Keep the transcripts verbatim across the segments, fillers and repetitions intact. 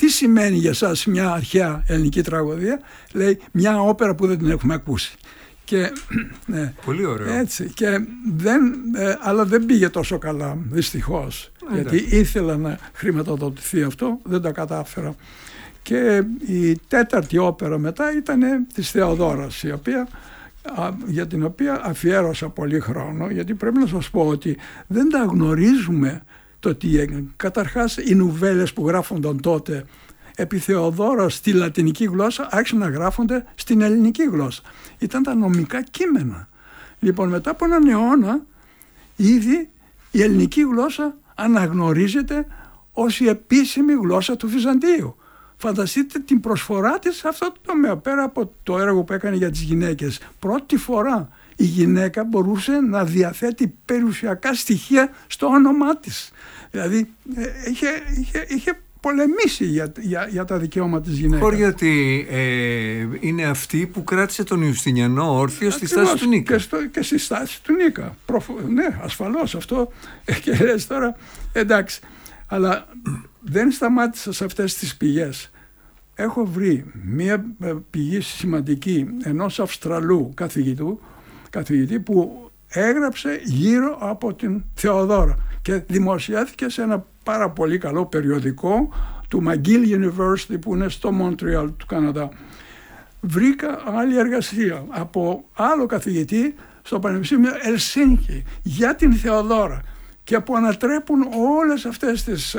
τι σημαίνει για σας μια αρχαία ελληνική τραγωδία? Λέει μια όπερα που δεν την έχουμε ακούσει. Και, ναι, πολύ ωραίο. Έτσι, και δεν, ε, αλλά δεν πήγε τόσο καλά, δυστυχώς, ε, γιατί εντάξει. ήθελα να χρηματοδοτηθεί αυτό, δεν τα κατάφερα. Και η τέταρτη όπερα μετά ήταν της Θεοδόρας, η οποία, α, για την οποία αφιέρωσα πολύ χρόνο, γιατί πρέπει να σας πω ότι δεν τα γνωρίζουμε το τι έγινε. Καταρχάς οι νουβέλες που γράφονταν τότε επί Θεοδόρα στη λατινική γλώσσα άρχισαν να γράφονται στην ελληνική γλώσσα. Ήταν τα νομικά κείμενα. Λοιπόν, μετά από έναν αιώνα ήδη η ελληνική γλώσσα αναγνωρίζεται ως η επίσημη γλώσσα του Βυζαντίου. Φανταστείτε την προσφορά της σε αυτό το τομέα, πέρα από το έργο που έκανε για τις γυναίκες. Πρώτη φορά η γυναίκα μπορούσε να διαθέτει περιουσιακά στοιχεία στο όνομά της. Δηλαδή είχε, είχε, είχε πολεμήσει για, για, για τα δικαιώματα της γυναίκας. Χωρίς γιατί ε, είναι αυτή που κράτησε τον Ιουστινιανό όρθιο στη στάση του Νίκα. Και, στο, και στη στάση του Νίκα. Προφ, ναι, ασφαλώς αυτό. Και λες τώρα, εντάξει. Αλλά δεν σταμάτησα σε αυτές τις πηγές. Έχω βρει μία πηγή σημαντική ενός Αυστραλού καθηγητού, καθηγητή που έγραψε γύρω από την Θεοδόρα και δημοσιεύθηκε σε ένα πάρα πολύ καλό περιοδικό του McGill University που είναι στο Μόντρεαλ του Καναδά. Βρήκα άλλη εργασία από άλλο καθηγητή στο Πανεπιστήμιο Ελσίνκι για την Θεοδόρα και που ανατρέπουν όλες αυτές τις...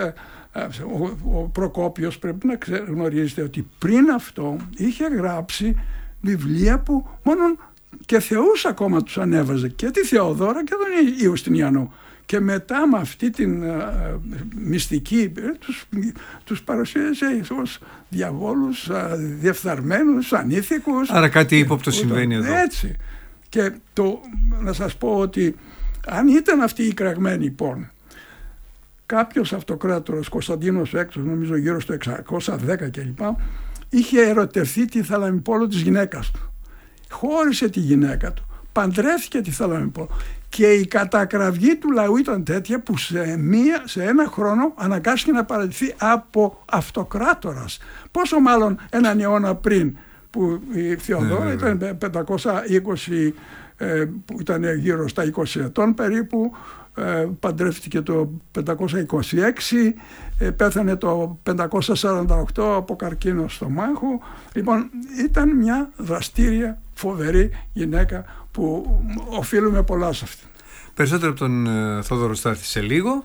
Ο, ο Προκόπιος πρέπει να γνωρίζετε ότι πριν αυτό είχε γράψει βιβλία που μόνον και θεούς ακόμα τους ανέβαζε, και τη Θεοδόρα και τον Ιουστινιανό. Και μετά με αυτή την uh, μυστική τους, τους παρουσίασε ως διαβόλους, uh, διεφθαρμένους, ανήθικους. Άρα κάτι ύποπτο συμβαίνει εδώ. Έτσι. Και το, να σας πω ότι αν ήταν αυτοί οι κραγμένοι πόρνοι, κάποιος αυτοκράτορας, Κωνσταντίνος Έκτος, νομίζω γύρω στο εξακόσια δέκα κλπ, είχε ερωτευθεί τη θαλαμιπόλο της γυναίκας του. Χώρισε τη γυναίκα του, παντρεύτηκε τη θαλαμιπόλο και η κατακραυγή του λαού ήταν τέτοια που σε, μία, σε ένα χρόνο αναγκάστηκε να παραιτηθεί από αυτοκράτορας. Πόσο μάλλον έναν αιώνα πριν που η Θεοδόρα ναι, ήταν πεντακόσια είκοσι, ε, που ήταν γύρω στα είκοσι ετών περίπου, ε, παντρεύτηκε το πεντακόσια είκοσι έξι, ε, πέθανε το πεντακόσια σαράντα οκτώ από καρκίνο στομάχου. Λοιπόν, ήταν μια δραστήρια, φοβερή γυναίκα που οφείλουμε πολλά σε αυτήν. Περισσότερο από τον ε, Θόδωρο Στάθη σε λίγο.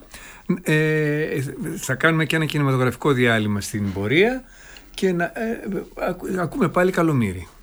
Ε, θα κάνουμε και ένα κινηματογραφικό διάλειμμα στην πορεία και να, ε, ακούμε πάλι Καλομήρη.